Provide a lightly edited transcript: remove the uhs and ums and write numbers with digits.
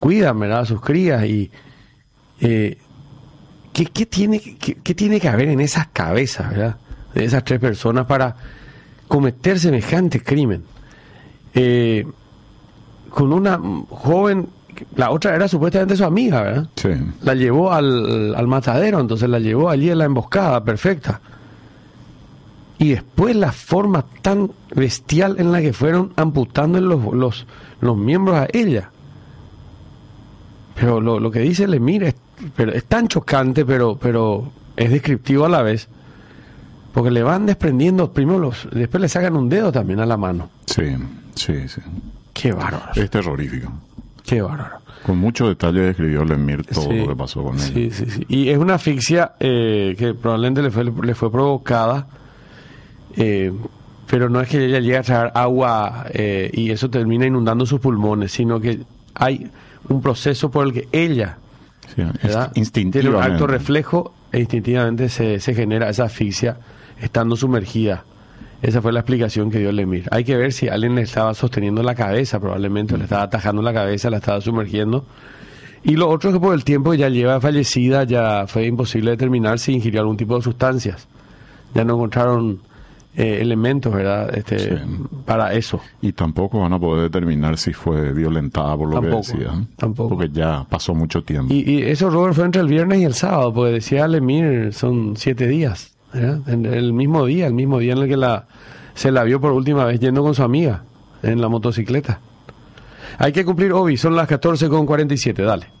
cuidan, ¿verdad?, a sus crías. Y ¿qué tiene que haber en esas cabezas, ¿verdad?, de esas tres personas para cometer semejante crimen? Con una joven, la otra era supuestamente su amiga, ¿verdad? Sí. La llevó al matadero, entonces la llevó allí en la emboscada perfecta. Y después la forma tan bestial en la que fueron amputando los miembros a ella. Pero lo que dice Lemire es tan chocante, pero es descriptivo a la vez. Porque le van desprendiendo, primero después le sacan un dedo también a la mano. Sí. Qué bárbaro. Es terrorífico. Qué bárbaro. Con mucho detalle describió Lemire todo Sí, lo que pasó con él. Sí. Y es una asfixia que probablemente le fue provocada, pero no es que ella llegue a traer agua y eso termina inundando sus pulmones, sino que hay un proceso por el que ella, ¿verdad?, tiene un acto reflejo e instintivamente se genera esa asfixia estando sumergida. Esa fue la explicación que dio Lemire. Hay que ver si alguien le estaba sosteniendo la cabeza, probablemente le estaba atajando la cabeza, la estaba sumergiendo. Y lo otro es que por el tiempo que ya lleva fallecida, ya fue imposible determinar si ingirió algún tipo de sustancias. Ya no encontraron elementos, ¿verdad?, para eso. Y tampoco van a poder determinar si fue violentada por lo que decía. Tampoco. Porque ya pasó mucho tiempo. Y eso, Robert, fue entre el viernes y el sábado, porque decía Lemire, son 7 días. ¿verdad? El mismo día en el que se la vio por última vez yendo con su amiga en la motocicleta. Hay que cumplir, Obi, son las 14:47, dale.